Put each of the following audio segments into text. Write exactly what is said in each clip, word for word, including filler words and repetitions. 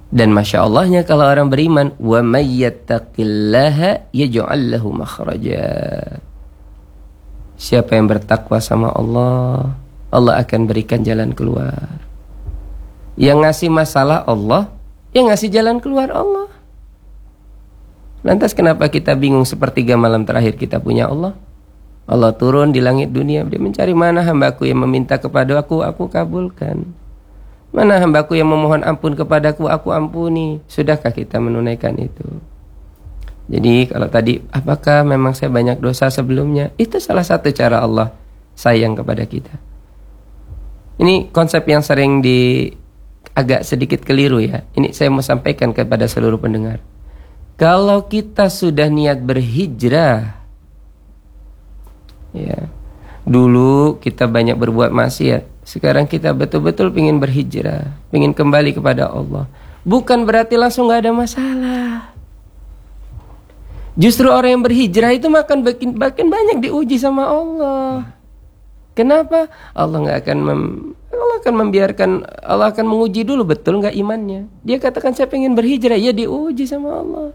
Dan masya Allahnya kalau orang beriman, wa may yattaqillaha yaj'al lahu makhraja. Siapa yang bertakwa sama Allah, Allah akan berikan jalan keluar. Yang ngasih masalah Allah, yang ngasih jalan keluar Allah. Lantas kenapa kita bingung sepertiga malam terakhir kita punya Allah? Allah turun di langit dunia, dia mencari mana hambaku yang meminta kepada aku, aku kabulkan. Mana hambaku yang memohon ampun kepadaku, aku ampuni. Sudahkah kita menunaikan itu? Jadi kalau tadi, apakah memang saya banyak dosa sebelumnya? Itu salah satu cara Allah sayang kepada kita. Ini konsep yang sering di agak sedikit keliru ya. Ini saya mau sampaikan kepada seluruh pendengar. Kalau kita sudah niat berhijrah, ya, dulu kita banyak berbuat maksiat, sekarang kita betul-betul ingin berhijrah, ingin kembali kepada Allah. Bukan berarti langsung gak ada masalah. Justru orang yang berhijrah itu makan makin, makin banyak diuji sama Allah. Kenapa? Allah gak akan mem, Allah akan membiarkan, Allah akan menguji dulu betul gak imannya. Dia katakan saya ingin berhijrah, ya diuji sama Allah.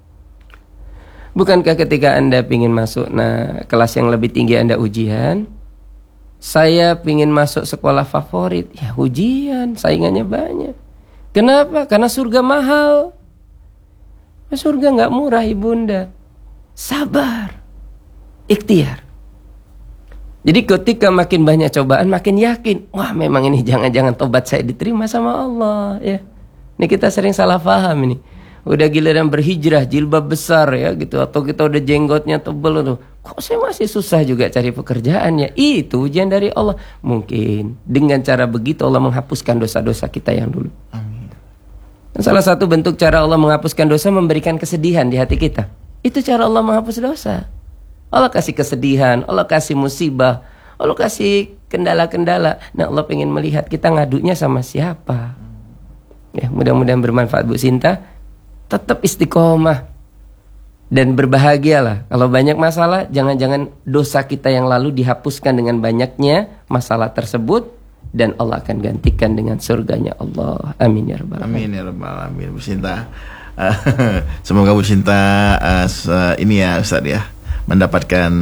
Bukankah ketika Anda ingin masuk nah kelas yang lebih tinggi Anda ujian? Saya ingin masuk sekolah favorit, ya ujian, saingannya banyak. Kenapa? Karena surga mahal. Surga gak murah ibunda. Sabar, ikhtiar. Jadi ketika makin banyak cobaan, makin yakin, wah memang ini jangan-jangan tobat saya diterima sama Allah ya. Ini kita sering salah paham ini. Udah giliran berhijrah, jilbab besar ya gitu, atau kita udah jenggotnya tebel tuh, kok saya masih susah juga cari pekerjaannya. Itu ujian dari Allah. Mungkin dengan cara begitu Allah menghapuskan dosa-dosa kita yang dulu. Amin. Dan salah satu bentuk cara Allah menghapuskan dosa, memberikan kesedihan di hati kita. Itu cara Allah menghapus dosa. Allah kasih kesedihan, Allah kasih musibah, Allah kasih kendala-kendala. Nah Allah pengen melihat kita ngadunya sama siapa. Ya, mudah-mudahan bermanfaat Bu Sinta. Tetap istiqomah dan berbahagialah. Kalau banyak masalah, jangan-jangan dosa kita yang lalu dihapuskan dengan banyaknya masalah tersebut, dan Allah akan gantikan dengan surganya Allah. Amin ya rabbal alamin. Amin ya rabbal alamin. Bu Sinta, uh, semoga Bu Sinta uh, ini ya Ustaz ya, mendapatkan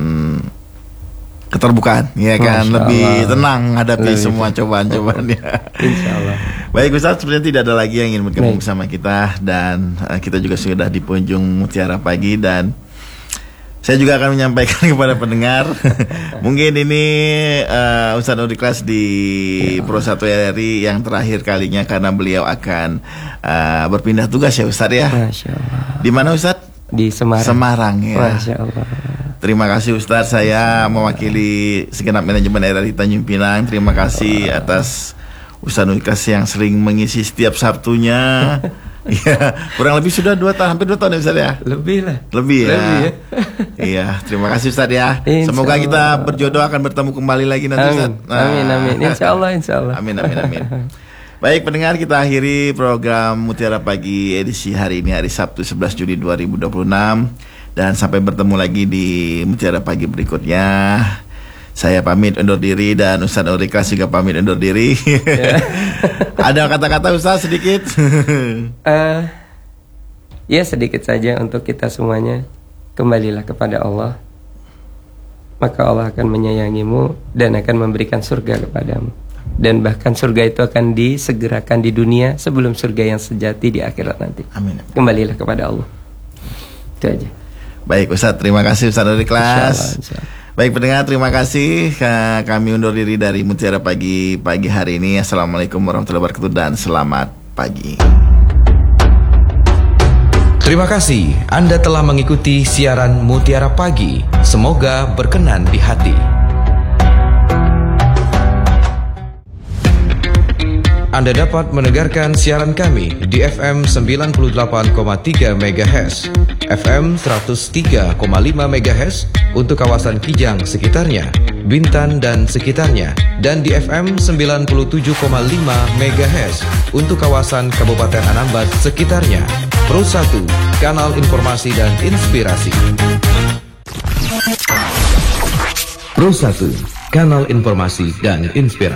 keterbukaan ya kan, lebih tenang menghadapi lebih semua cobaan-cobaan ya. Insyaallah. Baik Ustaz, sepertinya tidak ada lagi yang ingin bergabung bersama kita, dan uh, kita juga sudah di penghujung Mutiara Pagi, dan saya juga akan menyampaikan kepada pendengar mungkin ini uh, Ustaz Nurdin Ikhlas di ya. Pro satu R R I yang terakhir kalinya, karena beliau akan uh, berpindah tugas ya Ustaz ya. Masya Allah. Di mana Ustaz? Di Semarang. Semarang ya. Masya Allah. Terima kasih Ustaz, saya mewakili segenap manajemen R R I Tanjung Pinang. Terima kasih atas Ustaz Nurdin Ikhlas yang sering mengisi setiap Sabtunya. Ya, kurang lebih sudah dua tahun, hampir dua tahun ya Ustaz ya. Lebih lah. Lebih ya. Lebih ya. Iya, terima kasih Ustaz ya. Semoga kita berjodoh akan bertemu kembali lagi nanti Ustaz. Nah. Amin amin. Insyaallah insyaallah. Amin amin amin. Baik pendengar, kita akhiri program Mutiara Pagi edisi hari ini, hari Sabtu sebelas Juli dua ribu dua puluh enam. Dan sampai bertemu lagi di Mutiara Pagi berikutnya. Saya pamit undur diri, dan Ustaz Nurdin Ikhlas juga pamit undur diri. Ya. Ada kata-kata Ustaz sedikit? uh, ya sedikit saja untuk kita semuanya. Kembalilah kepada Allah, maka Allah akan menyayangimu dan akan memberikan surga kepadamu. Dan bahkan surga itu akan disegerakan di dunia sebelum surga yang sejati di akhirat nanti. Amin. Kembalilah kepada Allah. Itu aja. Baik Ustaz, terima kasih Ustaz Nurdin Ikhlas. Baik pendengar, terima kasih. Kami undur diri dari Mutiara Pagi pagi hari ini. Assalamualaikum warahmatullahi wabarakatuh dan selamat pagi. Terima kasih Anda telah mengikuti siaran Mutiara Pagi. Semoga berkenan di hati. Anda dapat mendengarkan siaran kami di F M sembilan puluh delapan koma tiga MHz, F M seratus tiga koma lima MHz untuk kawasan Kijang sekitarnya, Bintan dan sekitarnya, dan di F M sembilan puluh tujuh koma lima MHz untuk kawasan Kabupaten Anambas sekitarnya. Pro satu, kanal informasi dan inspirasi. Pro satu, kanal informasi dan inspirasi.